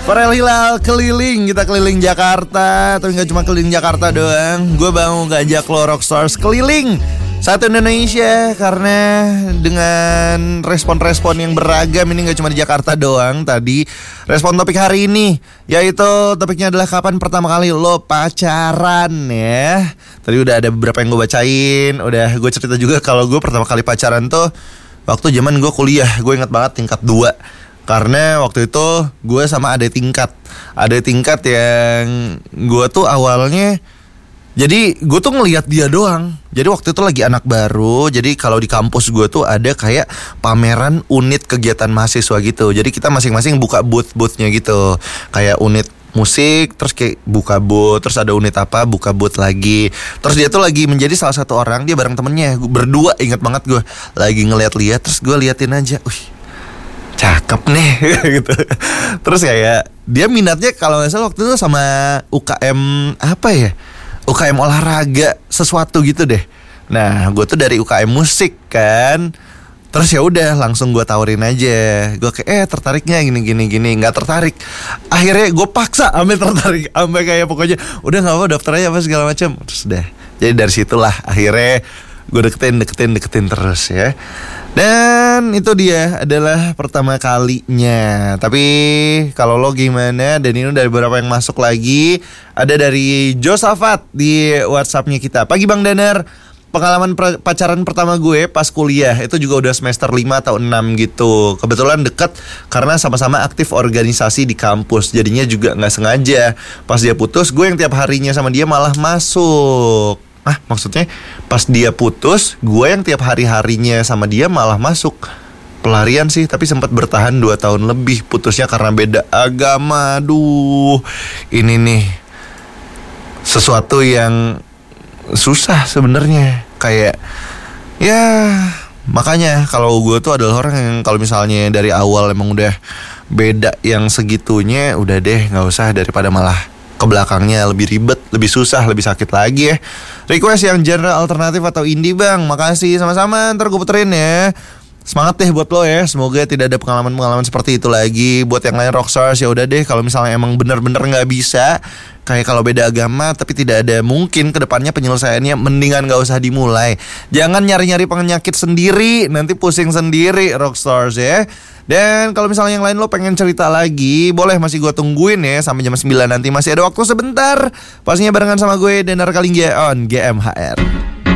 Farel Hilal keliling, kita keliling Jakarta. Tapi gak cuma keliling Jakarta doang. Gue mau ngajak lo Rockstars keliling satu Indonesia. Karena dengan respon-respon yang beragam, ini gak cuma di Jakarta doang. Tadi respon topik hari ini, yaitu topiknya adalah kapan pertama kali lo pacaran ya. Tadi udah ada beberapa yang gue bacain. Udah gue cerita juga kalau gue pertama kali pacaran tuh waktu zaman gue kuliah. Gue ingat banget tingkat 2. Karena waktu itu gue sama adik tingkat yang gue tuh awalnya, jadi gue tuh ngelihat dia doang. Jadi waktu itu lagi anak baru. Jadi kalau di kampus gue tuh ada kayak pameran unit kegiatan mahasiswa gitu. Jadi kita masing-masing buka booth-boothnya gitu. Kayak unit musik, terus kayak buka booth, terus ada unit apa, buka booth lagi. Terus dia tuh lagi menjadi salah satu orang, dia bareng temennya berdua, ingat banget gue lagi ngeliat-liat. Terus gue liatin aja, cakep nih gitu. Terus kayak dia minatnya kalau nggak salah waktu itu sama UKM apa ya, UKM olahraga sesuatu gitu deh. Nah gue tuh dari UKM musik kan. Terus ya udah langsung gue tawarin aja. Gue kayak tertariknya gini nggak tertarik. Akhirnya gue paksa sampai tertarik, sampai kayak pokoknya udah nggak apa daftar aja apa segala macam. Terus udah jadi dari situlah akhirnya gue deketin terus ya. Dan itu dia adalah pertama kalinya. Tapi kalau lo gimana? Dan ini dari beberapa yang masuk lagi. Ada dari Josafat di WhatsAppnya kita. Pagi Bang Danar, pengalaman pacaran pertama gue pas kuliah. Itu juga udah semester 5 atau 6 gitu. Kebetulan deket karena sama-sama aktif organisasi di kampus. Jadinya juga gak sengaja. Pas dia putus, gue yang tiap harinya sama dia malah masuk. Maksudnya pas dia putus, gue yang tiap hari-harinya sama dia malah masuk. Pelarian sih, tapi sempat bertahan 2 tahun lebih. Putusnya karena beda agama. Aduh, ini nih sesuatu yang susah sebenarnya. Kayak ya, makanya kalau gue tuh adalah orang yang kalau misalnya dari awal emang udah beda yang segitunya, udah deh gak usah, daripada malah ke belakangnya lebih ribet, lebih susah, lebih sakit lagi ya. Request yang genre alternatif atau indie Bang, makasih sama-sama, ntar gue puterin ya. Semangat deh buat lo ya, semoga tidak ada pengalaman-pengalaman seperti itu lagi. Buat yang lain Rockstars, ya udah deh kalau misalnya emang bener-bener gak bisa, kayak kalau beda agama tapi tidak ada mungkin kedepannya penyelesaiannya, mendingan gak usah dimulai. Jangan nyari-nyari penyakit sendiri, nanti pusing sendiri Rockstars ya. Dan kalau misalnya yang lain lo pengen cerita lagi, boleh, masih gue tungguin ya sampai jam 9 nanti. Masih ada waktu sebentar. Pastinya barengan sama gue Danar Kalingga on GMHR.